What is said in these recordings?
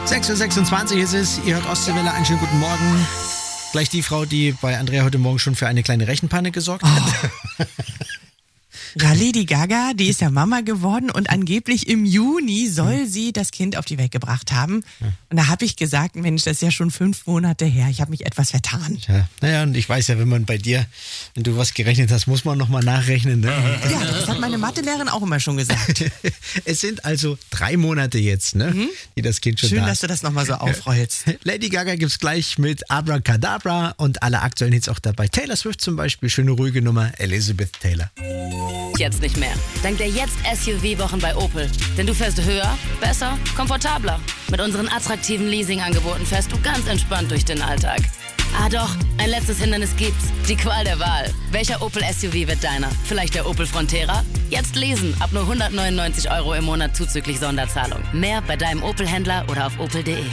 6.26 Uhr ist es. Ihr hört Ostseewelle. Einen schönen guten Morgen. Gleich die Frau, die bei Andrea heute Morgen schon für eine kleine Rechenpanne gesorgt hat. Ja, Lady Gaga, die ist ja Mama geworden und angeblich im Juni soll sie das Kind auf die Welt gebracht haben. Und da habe ich gesagt, Mensch, das ist ja schon 5 Monate her, ich habe mich etwas vertan. Ja, naja, und ich weiß ja, wenn du was gerechnet hast, muss man nochmal nachrechnen. Ne? Ja, das hat meine Mathelehrerin auch immer schon gesagt. Es sind also 3 Monate jetzt, ne, die das Kind schon Schön, da dass du das nochmal so aufrollst. Lady Gaga gibt's gleich mit Abracadabra und alle aktuellen Hits auch dabei. Taylor Swift zum Beispiel, schöne ruhige Nummer, Elizabeth Taylor. Jetzt nicht mehr. Dank der Jetzt-SUV-Wochen bei Opel. Denn du fährst höher, besser, komfortabler. Mit unseren attraktiven Leasing-Angeboten fährst du ganz entspannt durch den Alltag. Ah doch, ein letztes Hindernis gibt's. Die Qual der Wahl. Welcher Opel-SUV wird deiner? Vielleicht der Opel Frontera? Jetzt lesen. Ab nur 199 € im Monat zuzüglich Sonderzahlung. Mehr bei deinem Opel-Händler oder auf opel.de.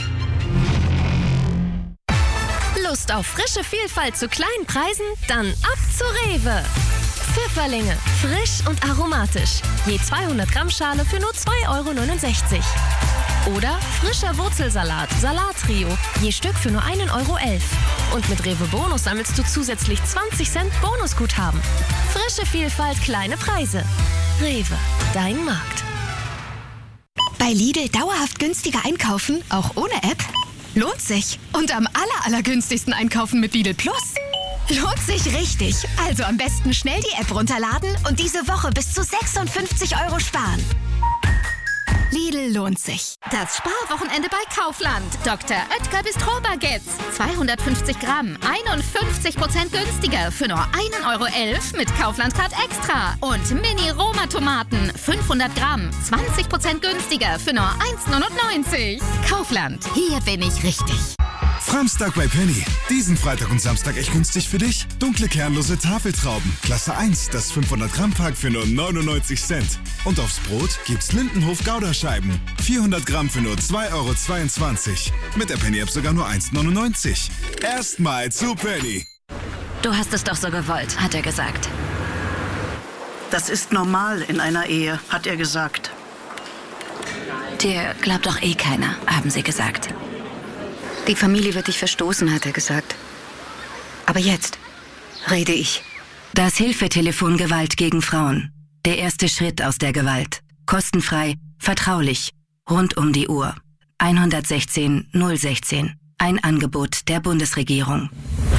Lust auf frische Vielfalt zu kleinen Preisen? Dann ab zu Rewe. Pfifferlinge, frisch und aromatisch. Je 200 Gramm Schale für nur 2,69 €. Oder frischer Wurzelsalat, Salattrio, je Stück für nur 1,11 €. Und mit Rewe Bonus sammelst du zusätzlich 20 Cent Bonusguthaben. Frische Vielfalt, kleine Preise. Rewe, dein Markt. Bei Lidl dauerhaft günstiger einkaufen, auch ohne App? Lohnt sich. Und am allergünstigsten einkaufen mit Lidl Plus. Lohnt sich richtig. Also am besten schnell die App runterladen und diese Woche bis zu 56 € sparen. Lidl lohnt sich. Das Sparwochenende bei Kaufland. Dr. Oetker Bistro-Baguettes. 250 Gramm, 51% günstiger für nur 1,11 € mit Kaufland-Card Extra. Und Mini-Roma-Tomaten, 500 Gramm, 20% günstiger für nur 1,99 €. Kaufland, hier bin ich richtig. Framstag bei Penny. Diesen Freitag und Samstag echt günstig für dich. Dunkle kernlose Tafeltrauben. Klasse 1, das 500 Gramm Pack für nur 99 Cent. Und aufs Brot gibt's Lindenhof Gouda-Scheiben. 400 Gramm für nur 2,22 €. Mit der Penny-App sogar nur 1,99 €. Erstmal zu Penny. Du hast es doch so gewollt, hat er gesagt. Das ist normal in einer Ehe, hat er gesagt. Dir glaubt doch eh keiner, haben sie gesagt. Die Familie wird dich verstoßen, hat er gesagt. Aber jetzt rede ich. Das Hilfetelefon Gewalt gegen Frauen. Der erste Schritt aus der Gewalt. Kostenfrei, vertraulich, rund um die Uhr. 116 016. Ein Angebot der Bundesregierung.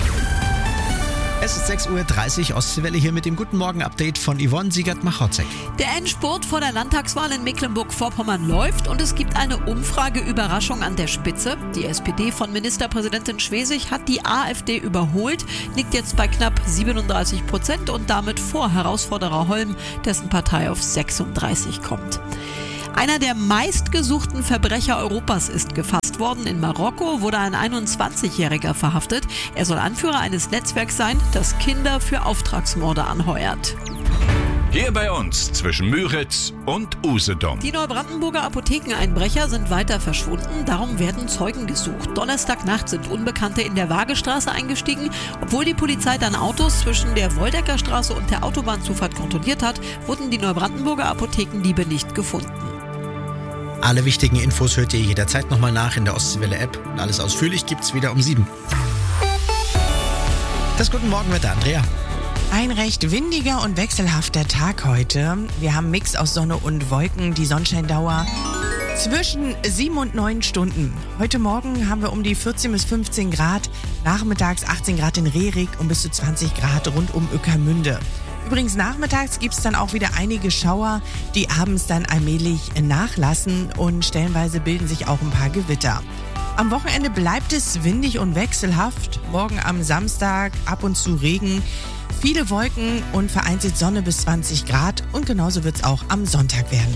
Es ist 6.30 Uhr, Ostseewelle hier mit dem Guten Morgen-Update von Yvonne Siegert-Machautzek. Der Endspurt vor der Landtagswahl in Mecklenburg-Vorpommern läuft und es gibt eine Umfrage-Überraschung an der Spitze. Die SPD von Ministerpräsidentin Schwesig hat die AfD überholt, liegt jetzt bei knapp 37% und damit vor Herausforderer Holm, dessen Partei auf 36 kommt. Einer der meistgesuchten Verbrecher Europas ist gefasst worden. In Marokko wurde ein 21-Jähriger verhaftet. Er soll Anführer eines Netzwerks sein, das Kinder für Auftragsmorde anheuert. Hier bei uns zwischen Müritz und Usedom. Die Neubrandenburger Apothekeneinbrecher sind weiter verschwunden, darum werden Zeugen gesucht. Donnerstagnacht sind Unbekannte in der Waagestraße eingestiegen. Obwohl die Polizei dann Autos zwischen der Woldeckerstraße und der Autobahnzufahrt kontrolliert hat, wurden die Neubrandenburger Apothekendiebe nicht gefunden. Alle wichtigen Infos hört ihr jederzeit nochmal nach in der Ostseewelle-App. Und alles ausführlich gibt's wieder um 7. Das Guten Morgenwetter, Andrea. Ein recht windiger und wechselhafter Tag heute. Wir haben einen Mix aus Sonne und Wolken. Die Sonnenscheindauer zwischen 7 und 9 Stunden. Heute Morgen haben wir um die 14 bis 15 Grad. Nachmittags 18 Grad in Rerik und bis zu 20 Grad rund um Ueckermünde. Übrigens nachmittags gibt es dann auch wieder einige Schauer, die abends dann allmählich nachlassen und stellenweise bilden sich auch ein paar Gewitter. Am Wochenende bleibt es windig und wechselhaft. Morgen am Samstag ab und zu Regen, viele Wolken und vereinzelt Sonne bis 20 Grad und genauso wird es auch am Sonntag werden.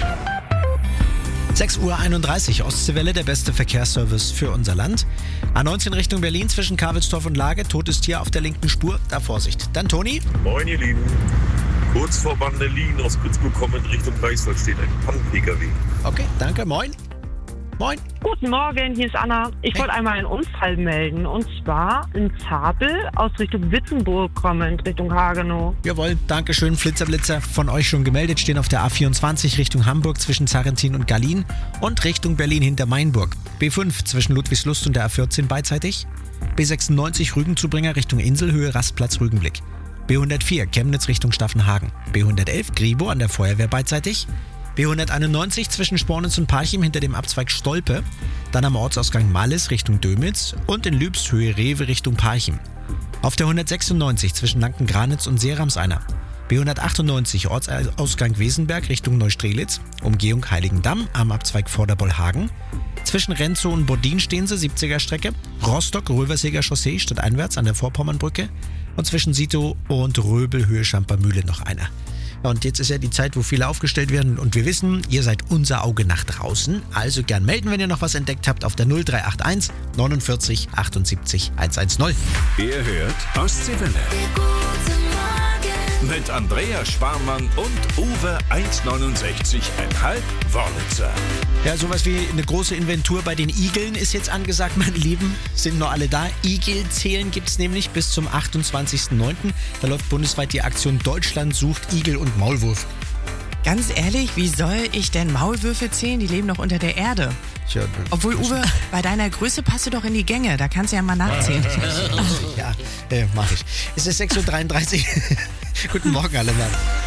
6.31 Uhr, Ostseewelle, der beste Verkehrsservice für unser Land. A19 Richtung Berlin zwischen Karwelstorf und Lage, totes Tier auf der linken Spur, da Vorsicht. Dann Toni. Moin ihr Lieben, kurz vor Bandelin aus Gützburg kommend Richtung Greifswald steht ein Pannenpkw. Okay, danke, moin. Moin. Guten Morgen, hier ist Anna. Ich wollte einmal einen Unfall melden. Und zwar in Zabel aus Richtung Wittenburg kommend, Richtung Hagenow. Jawohl, danke schön. Flitzer von euch schon gemeldet. Stehen auf der A24 Richtung Hamburg zwischen Zarrentin und Gallien und Richtung Berlin hinter Mainburg. B5 zwischen Ludwigslust und der A14 beidseitig. B96 Rügenzubringer Richtung Inselhöhe, Rastplatz Rügenblick. B104 Chemnitz Richtung Staffenhagen. B111 Gribo an der Feuerwehr beidseitig. B191 zwischen Spornitz und Parchim hinter dem Abzweig Stolpe. Dann am Ortsausgang Mallis Richtung Dömitz und in Lübshöhe Rewe Richtung Parchim. Auf der 196 zwischen Lanken-Granitz und Serams einer. B198 Ortsausgang Wesenberg Richtung Neustrelitz, Umgehung Heiligendamm am Abzweig Vorderbollhagen. Zwischen Renzow und Bodin stehen sie, 70er Strecke. Rostock-Röverseger Chaussee stadteinwärts an der Vorpommernbrücke. Und zwischen Sito und Röbel Höhe Schampermühle noch einer. Ja, und jetzt ist ja die Zeit, wo viele aufgestellt werden und wir wissen, ihr seid unser Auge nach draußen. Also gern melden, wenn ihr noch was entdeckt habt auf der 0381 49 78 110. Ihr hört Ostseewelle. Mit Andrea Sparmann und Uwe 1,69,5 Wörlitzer. Ja, sowas wie eine große Inventur bei den Igeln ist jetzt angesagt, meine Lieben. Sind noch alle da? Igelzählen gibt es nämlich bis zum 28.09. Da läuft bundesweit die Aktion Deutschland sucht Igel und Maulwurf. Ganz ehrlich, wie soll ich denn Maulwürfe zählen? Die leben doch unter der Erde. Tja, Obwohl, Uwe, bei deiner Größe passt du doch in die Gänge. Da kannst du ja mal nachzählen. Ja, mach ich. Es ist 6.33 Uhr. Guten Morgen, alle Mann.